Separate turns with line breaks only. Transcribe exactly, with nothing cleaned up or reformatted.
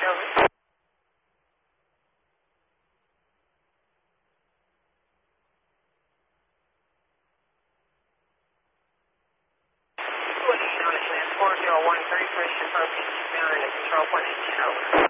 over. four zero one three, push your focus down into control point eighteen, over.